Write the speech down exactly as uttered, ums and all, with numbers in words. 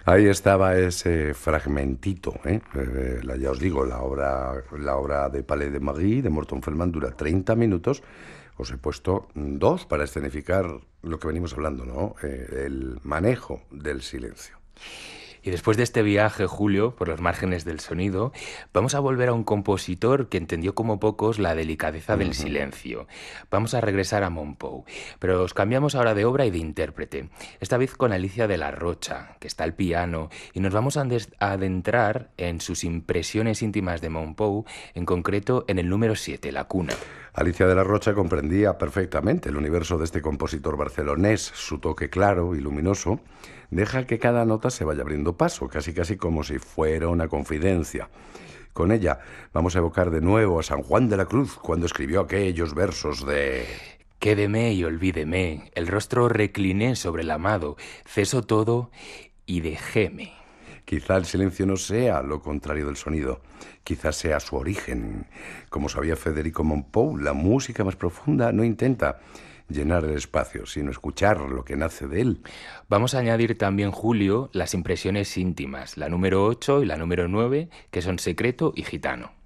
Ahí estaba ese fragmentito, ¿eh? Eh, la- ya os digo, la obra, la obra de Palais de Marie, de Morton Feldman, dura treinta minutos. Os he puesto mm, dos para escenificar lo que venimos hablando, ¿no? Eh, el manejo del silencio. Y después de este viaje, Julio, por los márgenes del sonido, vamos a volver a un compositor que entendió como pocos la delicadeza del Ujú. silencio. Vamos a regresar a Monpou, pero os cambiamos ahora de obra y de intérprete. Esta vez con Alicia de la Rocha, que está al piano, y nos vamos a ades- a adentrar en sus impresiones íntimas de Monpou, en concreto en el número siete, La Cuna. Alicia de la Rocha comprendía perfectamente el universo de este compositor barcelonés. Su toque claro y luminoso deja que cada nota se vaya abriendo paso, casi casi como si fuera una confidencia. Con ella vamos a evocar de nuevo a San Juan de la Cruz cuando escribió aquellos versos de... Quédeme y olvídeme, el rostro recliné sobre el amado, ceso todo y dejéme. Quizá el silencio no sea lo contrario del sonido, quizá sea su origen. Como sabía Federico Mompou, la música más profunda no intenta llenar el espacio, sino escuchar lo que nace de él. Vamos a añadir también, Julio, las impresiones íntimas, la número ocho y la número nueve, que son secreto y gitano.